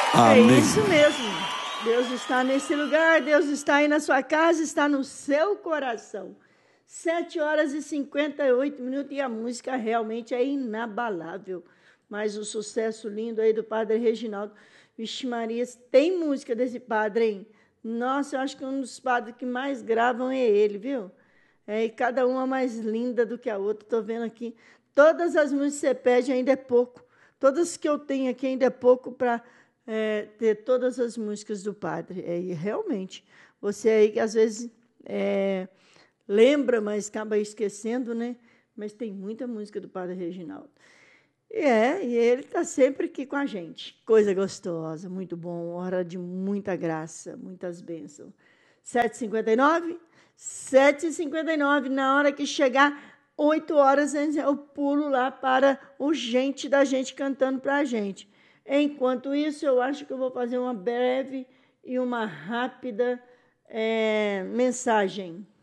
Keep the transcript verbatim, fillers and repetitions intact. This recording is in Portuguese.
Amém. É isso mesmo. Deus está nesse lugar, Deus está aí na sua casa, está no seu coração. Sete horas e cinquenta e oito minutos e a música realmente é inabalável. Mas o sucesso lindo aí do Padre Reginaldo. Vixe Maria, tem música desse padre, hein? Nossa, eu acho que um dos padres que mais gravam é ele, viu? É, e cada uma mais linda do que a outra. Estou vendo aqui. Todas as músicas que você pede ainda é pouco. Todas que eu tenho aqui ainda é pouco para é, ter todas as músicas do padre. É, e realmente, você aí que às vezes é, lembra, mas acaba esquecendo, né? Mas tem muita música do Padre Reginaldo. E é, e ele está sempre aqui com a gente. Coisa gostosa, muito bom, hora de muita graça, muitas bênçãos. sete e cinquenta e nove? sete e cinquenta e nove, na hora que chegar oito horas, eu pulo lá para o gente da gente cantando para a gente. Enquanto isso, eu acho que eu vou fazer uma breve e uma rápida é, mensagem.